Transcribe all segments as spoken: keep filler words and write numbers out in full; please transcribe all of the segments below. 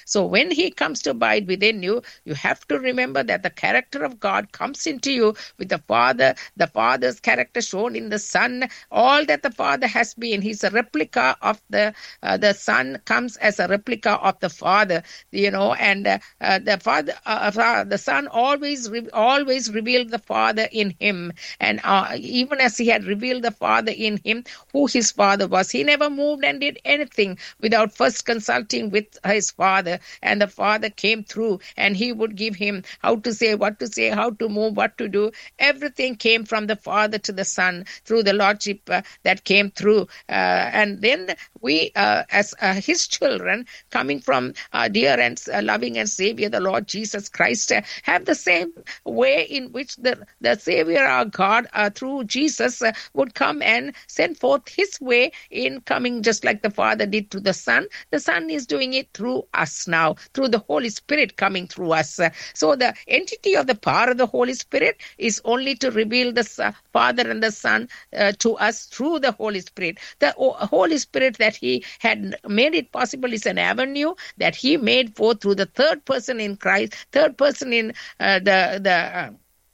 So when he comes to abide within you, you have to remember that the character of God comes into you with the Father, the Father's character shown in the Son, all that the Father has been. He's a replica of the uh, the Son comes as a replica of the Father, you know, and uh, uh, the Father, uh, uh, the Son always re- always revealed the Father in him, and uh, even as he had revealed the Father in him, who his Father was, he never moved and did anything without first consulting with his Father, and the Father came through, and he would give him how to say, what to say, how to move, what to do. Everything came from the Father to the Son through the Lordship uh, that came through, uh, and then we, uh, as uh, his children, coming from our dear and uh, loving and Savior, the Lord Jesus Christ, uh, have the same way in which the, the Savior, our God, uh, through Jesus, uh, would come and send forth his way in coming, just like the Father did to the Son. The Son is doing it through us now, through the Holy Spirit coming through us. Uh, so the entity of the power of the Holy Spirit is only to reveal the uh, Father and the Son uh, to us through the Holy Spirit. The o- Holy Spirit that he had made it possible is an avenue that he made forth through the third person in Christ, third person in uh, the the uh,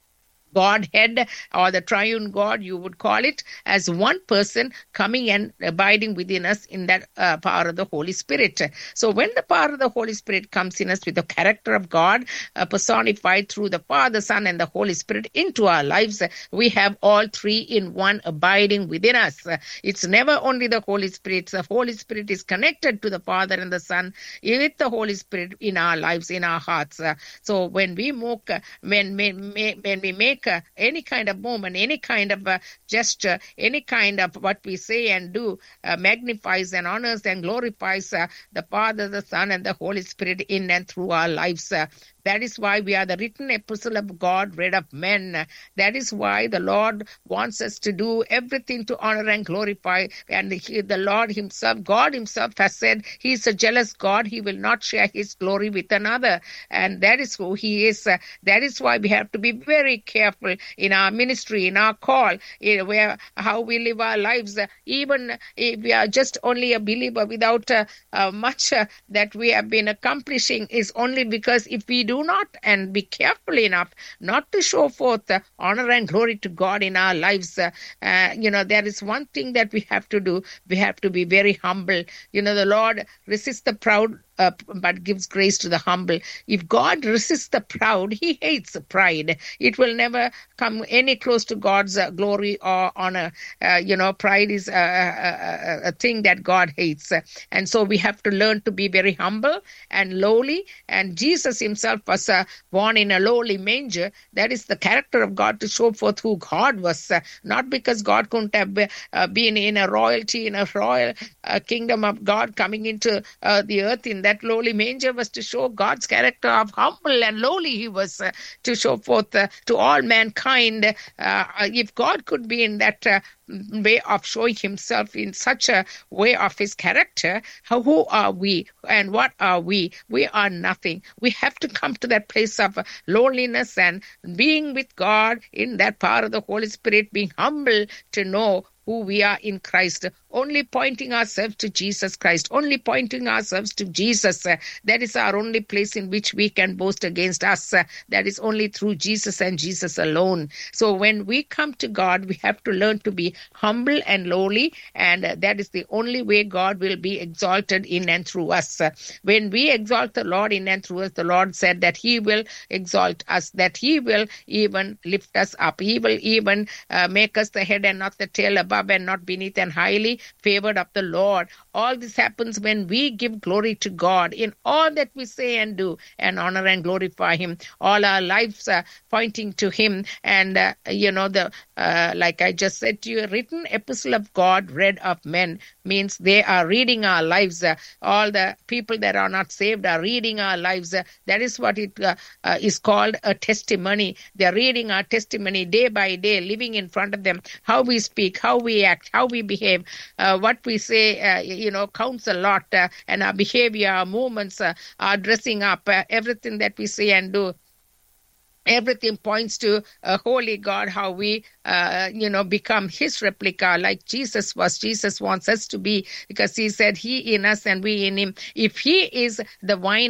Godhead, or the triune God, you would call it, as one person coming and abiding within us in that uh, power of the Holy Spirit. So when the power of the Holy Spirit comes in us with the character of God uh, personified through the Father, Son, and the Holy Spirit into our lives, we have all three in one abiding within us. It's never only the Holy Spirit. The Holy Spirit is connected to the Father and the Son with the Holy Spirit in our lives, in our hearts. So when we make, when, when, when we make Uh, any kind of movement, any kind of uh, gesture, any kind of what we say and do uh, magnifies and honors and glorifies uh, the Father, the Son, and the Holy Spirit in and through our lives. Uh, That is why we are the written epistle of God, read of men. That is why the Lord wants us to do everything to honor and glorify. And he, the Lord himself, God himself has said he is a jealous God. He will not share his glory with another. And that is who he is. Uh, that is why we have to be very careful in our ministry, in our call, in where how we live our lives. Uh, even if we are just only a believer without uh, uh, much uh, that we have been accomplishing, is only because if we do not and be careful enough not to show forth uh, honor and glory to God in our lives, uh, uh, you know, there is one thing that we have to do. We have to be very humble. You know, the Lord resists the proud, Uh, but gives grace to the humble. If God resists the proud, he hates pride. It will never come any close to God's uh, glory or honor. Uh, you know, pride is a, a, a thing that God hates. And so we have to learn to be very humble and lowly. And Jesus himself was uh, born in a lowly manger. That is the character of God, to show forth who God was. Uh, not because God couldn't have uh, been in a royalty, in a royal uh, kingdom of God coming into uh, the earth in that That lowly manger, was to show God's character of humble and lowly. He was uh, to show forth uh, to all mankind. Uh, if God could be in that uh, way of showing himself in such a way of his character, how, who are we and what are we? We are nothing. We have to come to that place of lowliness and being with God in that power of the Holy Spirit, being humble to know who we are in Christ, only pointing ourselves to Jesus Christ, only pointing ourselves to Jesus. Uh, that is our only place in which we can boast against us. Uh, that is only through Jesus and Jesus alone. So when we come to God, we have to learn to be humble and lowly, and uh, that is the only way God will be exalted in and through us. Uh, when we exalt the Lord in and through us, the Lord said that he will exalt us, that he will even lift us up. He will even uh, make us the head and not the tail, above and not beneath, and highly favored of the Lord. All this happens when we give glory to God in all that we say and do, and honor and glorify him. All our lives are pointing to him. And uh, you know, the uh, like I just said to you, written epistle of God, read of men, means they are reading our lives. Uh, all the people that are not saved are reading our lives. Uh, that is what it uh, uh, is called, a testimony. They are reading our testimony day by day, living in front of them. How we speak, how we act, how we behave, uh, what we say, uh, you know, counts a lot. Uh, and our behavior, our movements, uh, our dressing up, uh, everything that we say and do, everything points to a holy God, how we, uh, you know, become his replica like Jesus was. Jesus wants us to be, because he said he in us and we in him. If he is the vine